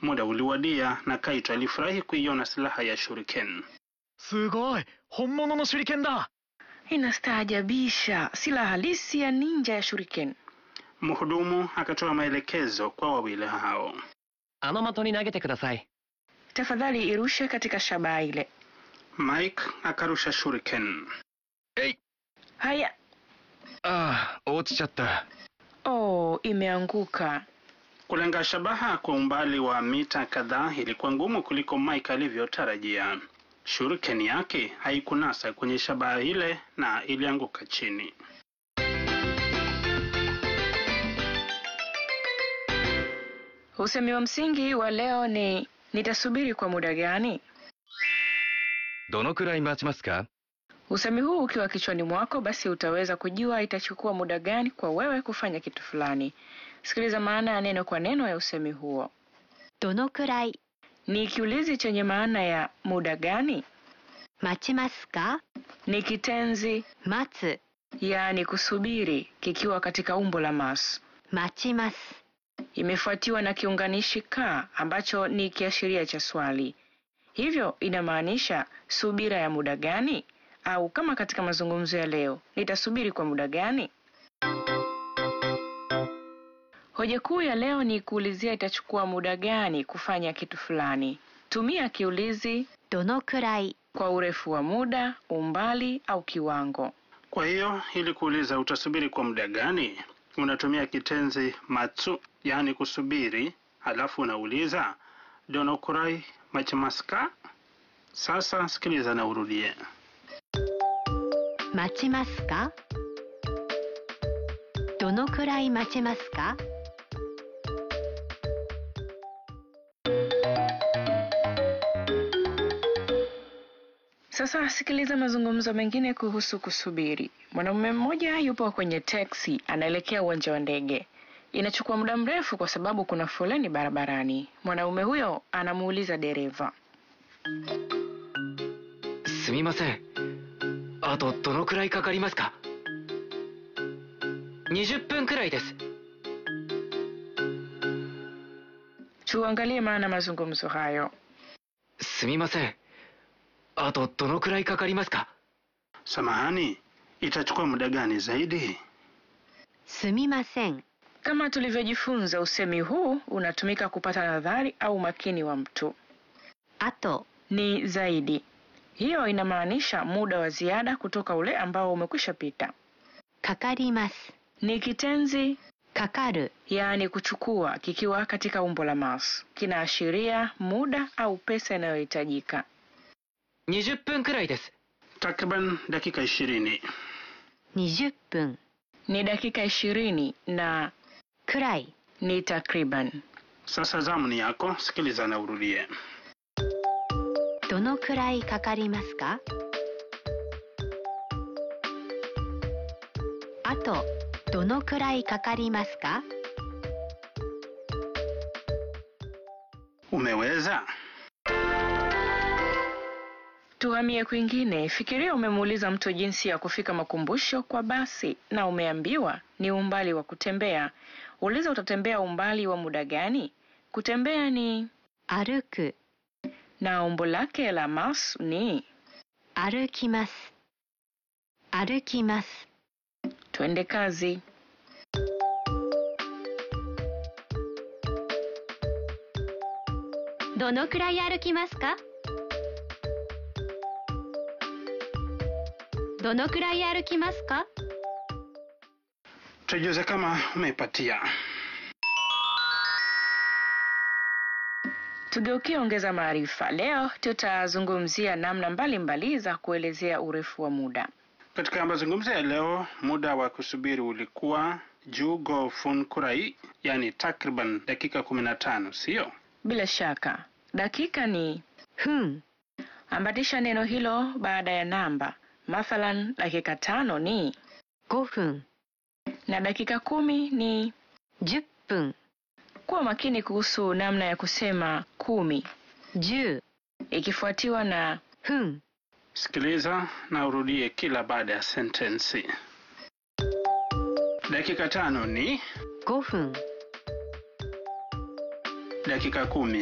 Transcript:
Muda uliwadia na Kaito alifurahi kuiona silaha ya shuriken. Sugoi, honmono no shuriken da. Inastaajabisha, silaha halisi ya ninja ya shuriken. Mhudumu akatoa maelekezo kwa wawili hao. Anomato ni nagete kudasai. Tafadhali irushe katika shabaha ile. Mike akarusha shuriken. Ei! Haya. Ochichatta. Oh, imeanguka. Kulenga shabaha kwa umbali wa mita kadhaa ilikuwa ngumu kuliko Mike alivyotarajia. Shuriken yake haikunasa kwenye shabaha ile na ilianguka chini. Usemi wa msingi wa leo ni nitasubiri kwa muda gani? Donokurai machimasu ka? Usemi huu ukiwa kichwani mwako basi utaweza kujua itachukua muda gani kwa wewe kufanya kitu fulani. Sikiliza maana ya neno kwa neno ya usemi huo. Donokurai Ni kiulizi chenye maana ya muda gani? machimasu ka? Ni kitenzi Matsu, yaani kusubiri kikiwa katika umbo la mas. machimasu. Imefuatiwa na kiunganishi ka ambacho ni kiashiria cha swali. Hivyo inamaanisha subira ya muda gani? Au kama katika mazungumzo ya leo, nitasubiri kwa muda gani? Hoja kuu ya leo ni kuulizia itachukua muda gani kufanya kitu fulani. Tumia kiulizi Donokurai kwa urefu wa muda, umbali au kiwango. Kwa hiyo ili kuuliza utasubiri kwa muda gani, unatumia kitenzi matsu, yaani kusubiri, halafu unauliza donokurai machimasu ka? Sasa sikiliza na urudie. machimasu ka? Donokurai machimasu ka? Sasa sikiliza mazungumzo mengine kuhusu kusubiri. Mwanamume mmoja yupo kwenye taxi, anaelekea uwanja wa ndege. Inachukua muda mrefu kwa sababu kuna foleni barabarani. Mwanamume huyo anamuuliza dereva. Sumimasen. Ato donokurai kakarimasu ka? 20分くらいです。 Tuangalie maana mazungumzo hayo. すみません。あとどのくらいかかりますか? Samahani, itachukua muda gani zaidi? すみません。 Kama tulivyojifunza, usemi huu unatumika kupata nadhari au makini wa mtu. あと Ni zaidi. Hiyo inamaanisha muda wa ziada kutoka ule ambao umekwisha pita. かかります。 Ni kitenzi かかる yaani kuchukua kikiwa katika umbo la mas. Kinaashiria muda au pesa inayohitajika. 20分くらいです。 Takriban dakika 20. 20分 Ni dakika 20 na くらい ni takriban. Sasa zamu ni yako, sikiliza na urudie. どのくらいかかりますか? あとどのくらいかかりますか? Umeweza? Tuhamie kwingine. Fikiria umemuuliza mtu jinsi ya kufika makumbusho kwa basi na umeambiwa ni umbali wa kutembea. Uliza utatembea umbali wa muda gani? Kutembea ni 歩く na umbo lake la mas ni 歩きます。歩きます。 twende kazi. どのくらい歩きますか? どのくらい歩きますか? Tujuze kama umeipatia. Tugeukie ongeza maarifa. Leo tutazungumzia namna mbalimbali za kuelezea urefu wa muda. Katika mazungumzo ya leo, muda wa kusubiri ulikuwa jugo funkurai, yani takriban dakika 15, sio? Bila shaka, dakika ni 分 ambatisha neno hilo baada ya namba. Mathalan, dakika 5 ni 5分 na dakika 10 ni 10分 Kuwa makini kuhusu namna ya kusema 10 10 ikifuatiwa na 分 Sikiliza na urudie kila baada ya sentensi. Dakika 5 ni 5分 dakika 10